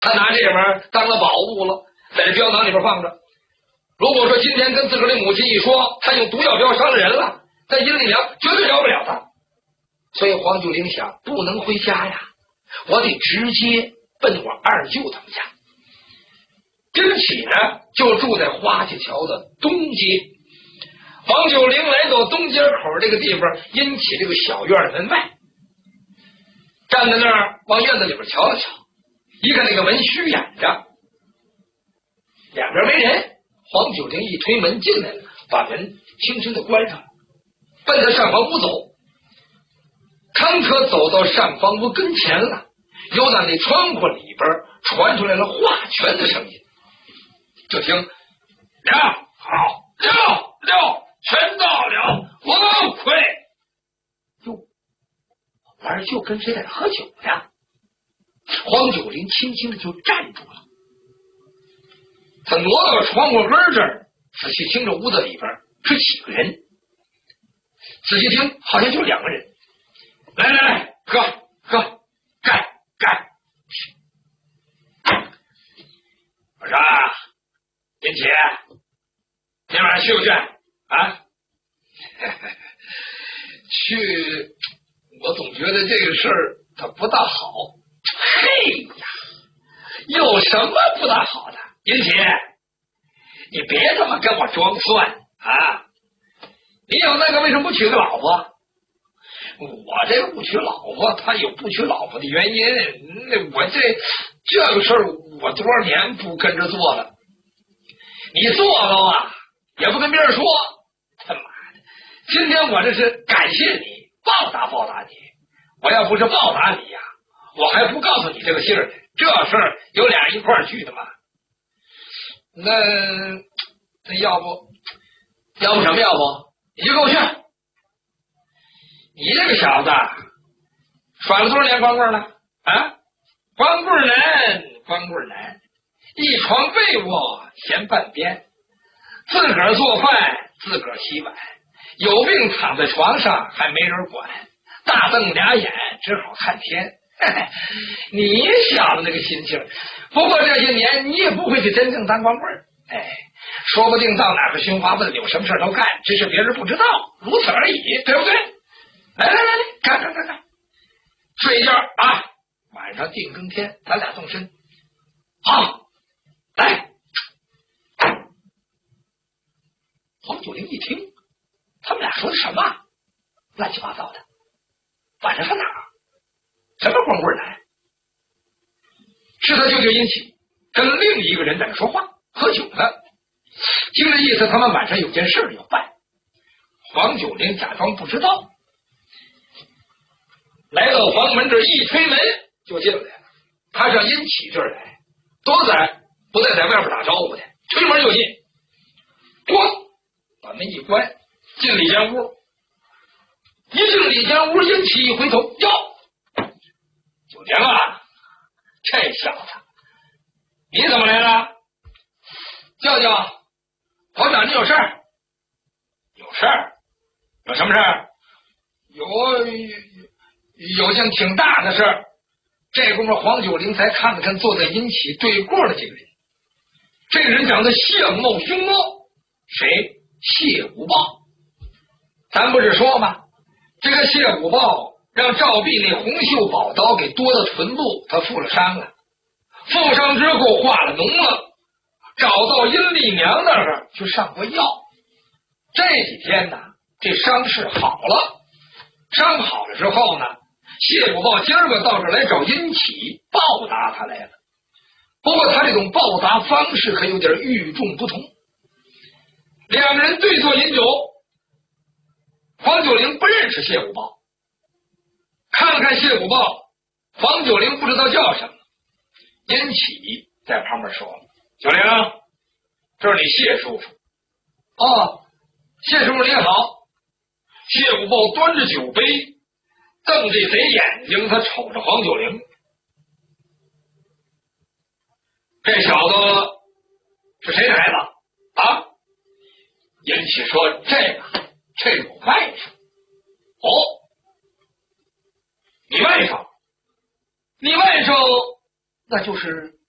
他拿这玩意儿当了宝物了，在这镖囊里边放着。如果说今天跟自个儿的母亲一说，他用毒药镖伤了人了，在阴里梁绝对饶不了他。所以黄九龄想，不能回家呀，我得直接奔我二舅他们家。因起呢，就住在花家桥的东街。黄九龄来到东街口这个地方，因起这个小院的门外，站在那儿往院子里边瞧了瞧，一看那个门虚掩着，两边没人。黄九龄一推门进来了，把门轻轻的关上了，奔着上房屋走。康可走到上房屋跟前了，由那窗户里边传出来了划拳的声音。就听6好6全到了，我亏。哟，我二舅跟谁在这喝酒呢？黄九龄轻轻的就站住了，他挪到窗户根这儿，仔细听着屋子里边是几个人。仔细听，好像就2个人。来，喝，干！我说银起，今晚上去不去啊？去，我总觉得这个事儿它不大好。嘿呀，有什么不大好的？银起，你别这么跟我装蒜啊！你有那个为什么不娶个老婆？我这个不娶老婆，他有不娶老婆的原因。我这个事儿，我多少年不跟着做了。你做了啊，也不跟别人说。他妈的，今天我这是感谢你，报答你。我要不是报答你呀，我还不告诉你这个信儿呢。这事儿有俩人一块儿去的嘛。那要不什么？要不你就跟我去。你这个小子耍了多少年光棍了啊？光棍难，一床被窝嫌半边，自个儿做饭自个儿洗碗，有病躺在床上还没人管，大瞪俩眼只好看天。你小子那个心情，不过这些年你也不会去真正当光棍，说不定到哪个寻花问柳，什么事都干，只是别人不知道，如此而已，对不对？来，干！睡一觉啊！晚上定更天，咱俩动身。好，来。黄九龄一听，他们俩说的什么？乱七八糟的。晚上上哪儿？什么光棍男？是他舅舅殷启跟另一个人在那说话喝酒呢。听这意思，他们晚上有件事要办。黄九龄假装不知道，来到房门这儿，一推门就进来了。他上殷启这儿来，不再在外边打招呼的，推门就进，咣，把门一关，进里间屋。一进里间屋，殷启一回头，哟，九娘啊，这小子，你怎么来了？舅舅，我找你有事儿。有事儿？有什么事儿？有件挺大的事儿。这功夫，黄九龄才看了看坐在殷启对过的这个人。这个人长得相貌凶恶，谁？谢武豹。咱不是说吗？这个谢武豹让赵壁那红袖宝刀给夺到臀部，他负了伤了。负伤之后化了脓了，找到阴丽娘那儿去上过药。这几天呢，这伤势好了。伤好了之后呢，谢武豹今儿个到这儿来找殷启报答他来了。不过他这种报答方式可有点与众不同。两个人对坐饮酒，黄九龄不认识谢武豹，看了看谢武豹，黄九龄不知道叫什么。殷启在旁边说了：“九龄，这是你谢叔叔。”哦，谢叔叔你好。谢武豹端着酒杯，瞪这贼眼睛，他瞅着黄九龄。这小子是谁的孩子啊？殷启说：“这是我外甥。”哦，你外甥？你外甥那就是